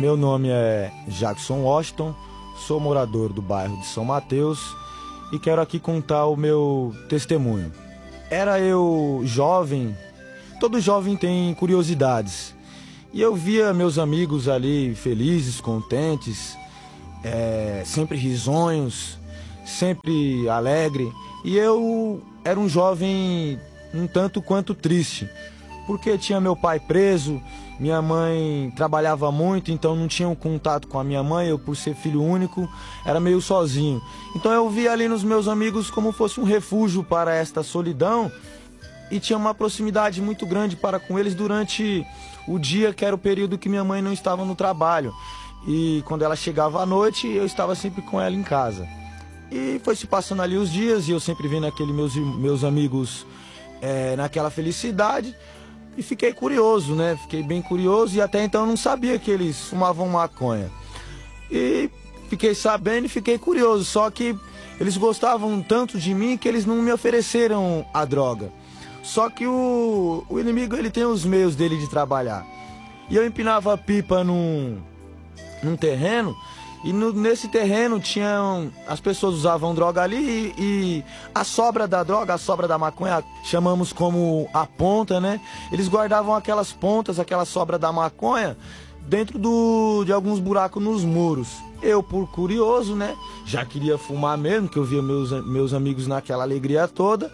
Meu nome é Jackson Washington, sou morador do bairro de São Mateus e quero aqui contar o meu testemunho. Era eu jovem, todo jovem tem curiosidades, e eu via meus amigos ali felizes, contentes, sempre risonhos, sempre alegre, e eu era um jovem um tanto quanto triste, porque tinha meu pai preso, minha mãe trabalhava muito, então não tinha um contato com a minha mãe, eu por ser filho único, era meio sozinho. Então eu via ali nos meus amigos como fosse um refúgio para esta solidão e tinha uma proximidade muito grande para com eles durante o dia, que era o período que minha mãe não estava no trabalho. E quando ela chegava à noite, eu estava sempre com ela em casa. E foi se passando ali os dias e eu sempre vendo aqueles meus amigos naquela felicidade. E fiquei curioso, né? Fiquei bem curioso e até então eu não sabia que eles fumavam maconha. E fiquei sabendo e fiquei curioso, só que eles gostavam tanto de mim que eles não me ofereceram a droga. Só que o inimigo, ele tem os meios dele de trabalhar. E eu empinava pipa num terreno, e nesse terreno as pessoas usavam droga ali e a sobra da droga, a sobra da maconha, chamamos como a ponta, né? Eles guardavam aquelas pontas, aquela sobra da maconha dentro de alguns buracos nos muros. Eu, por curioso, né? Já queria fumar mesmo, que eu via meus amigos naquela alegria toda.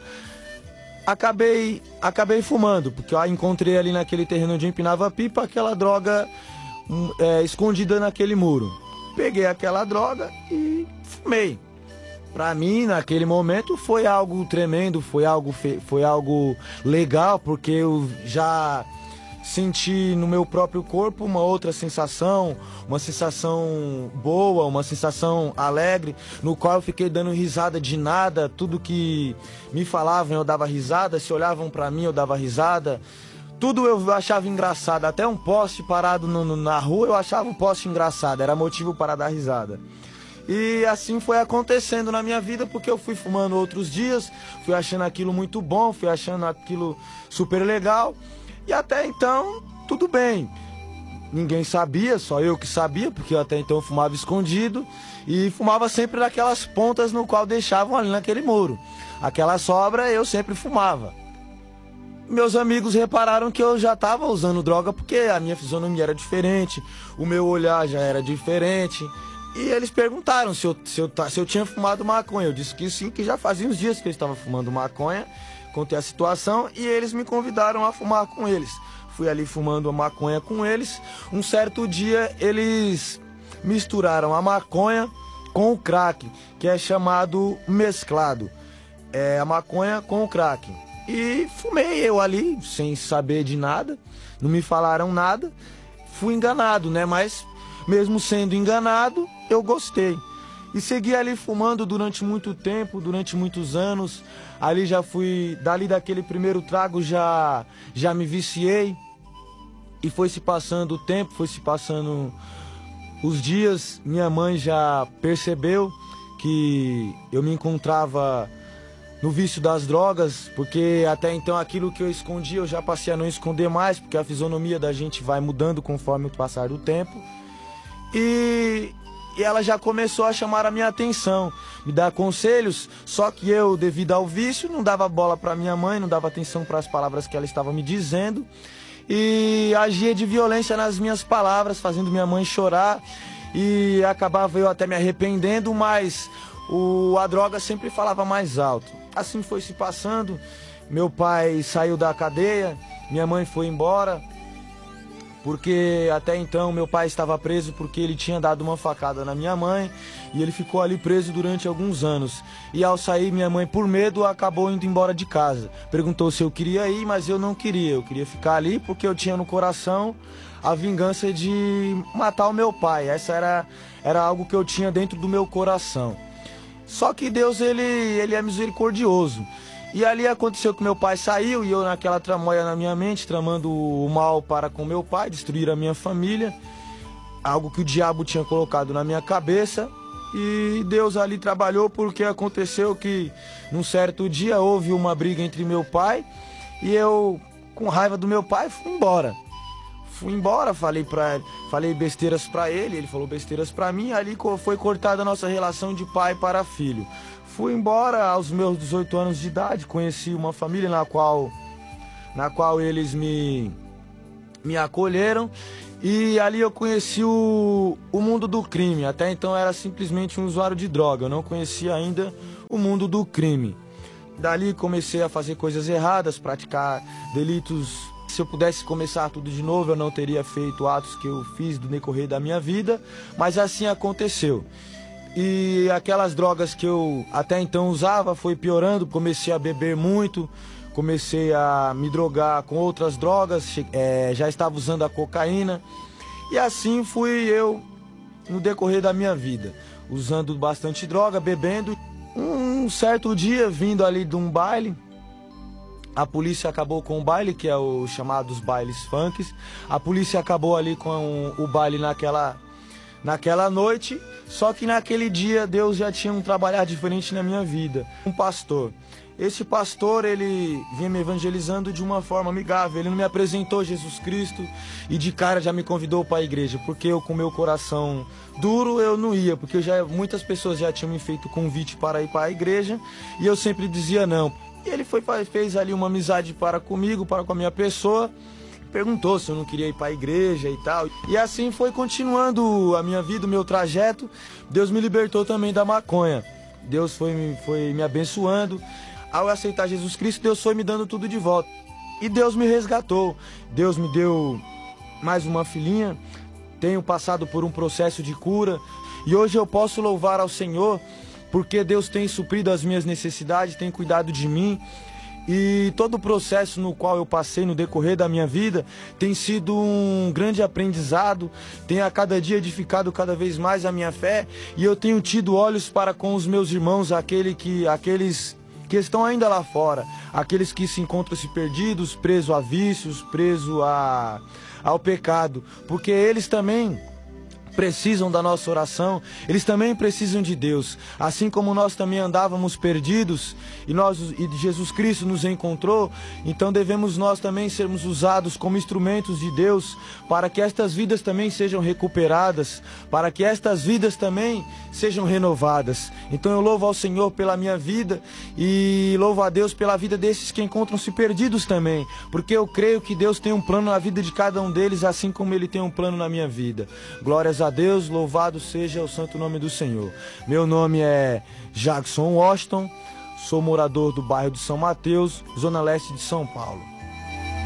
Acabei fumando, porque eu encontrei ali naquele terreno onde eu empinava pipa aquela droga escondida naquele muro. Peguei aquela droga e fumei. Pra mim, naquele momento, foi algo tremendo, foi algo legal, porque eu já senti no meu próprio corpo uma outra sensação, uma sensação boa, uma sensação alegre, no qual eu fiquei dando risada de nada, tudo que me falavam eu dava risada, se olhavam pra mim eu dava risada. Tudo eu achava engraçado, até um poste parado na rua eu achava um poste engraçado, era motivo para dar risada. E assim foi acontecendo na minha vida, porque eu fui fumando outros dias, fui achando aquilo muito bom, fui achando aquilo super legal. E até então, tudo bem. Ninguém sabia, só eu que sabia, porque eu até então fumava escondido e fumava sempre naquelas pontas no qual deixavam ali naquele muro. Aquela sobra eu sempre fumava. Meus amigos repararam que eu já estava usando droga porque a minha fisionomia era diferente, o meu olhar já era diferente. E eles perguntaram se eu tinha fumado maconha. Eu disse que sim, que já fazia uns dias que eu estava fumando maconha. Contei a situação e eles me convidaram a fumar com eles. Fui ali fumando a maconha com eles. Um certo dia eles misturaram a maconha com o crack, que é chamado mesclado. É a maconha com o crack. E fumei eu ali, sem saber de nada, não me falaram nada, fui enganado, né? Mas mesmo sendo enganado, eu gostei. E segui ali fumando durante muito tempo, durante muitos anos. Ali já fui, daquele primeiro trago já me viciei. E foi se passando o tempo, foi se passando os dias. Minha mãe já percebeu que eu me encontrava no vício das drogas, porque até então aquilo que eu escondia eu já passei a não esconder mais, porque a fisionomia da gente vai mudando conforme o passar do tempo. E ela já começou a chamar a minha atenção, me dar conselhos, só que eu, devido ao vício, não dava bola para minha mãe, não dava atenção para as palavras que ela estava me dizendo e agia de violência nas minhas palavras, fazendo minha mãe chorar, e acabava eu até me arrependendo, mas a droga sempre falava mais alto. Assim foi se passando, meu pai saiu da cadeia, minha mãe foi embora, porque até então meu pai estava preso porque ele tinha dado uma facada na minha mãe e ele ficou ali preso durante alguns anos. E ao sair, minha mãe, por medo, acabou indo embora de casa. Perguntou se eu queria ir, mas eu não queria. Eu queria ficar ali porque eu tinha no coração a vingança de matar o meu pai. Essa era algo que eu tinha dentro do meu coração. Só que Deus, ele é misericordioso. E ali aconteceu que meu pai saiu e eu naquela tramóia na minha mente, tramando o mal para com meu pai, destruir a minha família. Algo que o diabo tinha colocado na minha cabeça. E Deus ali trabalhou, porque aconteceu que num certo dia houve uma briga entre meu pai e eu, com raiva do meu pai, fui embora. Fui embora, falei besteiras pra ele falou besteiras pra mim, ali foi cortada a nossa relação de pai para filho. Fui embora aos meus 18 anos de idade, conheci uma família na qual eles me acolheram, e ali eu conheci o mundo do crime. Até então eu era simplesmente um usuário de droga, eu não conhecia ainda o mundo do crime. Dali comecei a fazer coisas erradas, praticar delitos. Se eu pudesse começar tudo de novo, eu não teria feito atos que eu fiz no decorrer da minha vida, mas assim aconteceu. E aquelas drogas que eu até então usava foi piorando, comecei a beber muito, comecei a me drogar com outras drogas, já estava usando a cocaína, e assim fui eu no decorrer da minha vida, usando bastante droga, bebendo. Um certo dia, vindo ali de um baile, a polícia acabou com o baile, que é o chamado dos bailes funks. A polícia acabou ali com o baile naquela noite, só que naquele dia Deus já tinha um trabalhar diferente na minha vida. Um pastor. Esse pastor, ele vinha me evangelizando de uma forma amigável. Ele não me apresentou Jesus Cristo e de cara já me convidou para a igreja, porque eu, com meu coração duro, eu não ia, porque muitas pessoas já tinham me feito convite para ir para a igreja e eu sempre dizia não. E ele fez ali uma amizade para comigo, para com a minha pessoa, perguntou se eu não queria ir para a igreja e tal. E assim foi continuando a minha vida, o meu trajeto. Deus me libertou também da maconha. Deus foi me abençoando. Ao aceitar Jesus Cristo, Deus foi me dando tudo de volta. E Deus me resgatou. Deus me deu mais uma filhinha. Tenho passado por um processo de cura. E hoje eu posso louvar ao Senhor, porque Deus tem suprido as minhas necessidades, tem cuidado de mim. E todo o processo no qual eu passei no decorrer da minha vida tem sido um grande aprendizado, tem a cada dia edificado cada vez mais a minha fé, e eu tenho tido olhos para com os meus irmãos, aqueles que estão ainda lá fora, aqueles que se encontram-se perdidos, presos a vícios, presos ao pecado, porque eles também precisam da nossa oração, eles também precisam de Deus, assim como nós também andávamos perdidos e Jesus Cristo nos encontrou. Então devemos nós também sermos usados como instrumentos de Deus, para que estas vidas também sejam recuperadas, para que estas vidas também sejam renovadas. Então eu louvo ao Senhor pela minha vida e louvo a Deus pela vida desses que encontram-se perdidos também, porque eu creio que Deus tem um plano na vida de cada um deles, assim como Ele tem um plano na minha vida. Glórias a Deus, louvado seja o santo nome do Senhor. Meu nome é Jackson Washington, sou morador do bairro de São Mateus, zona leste de São Paulo.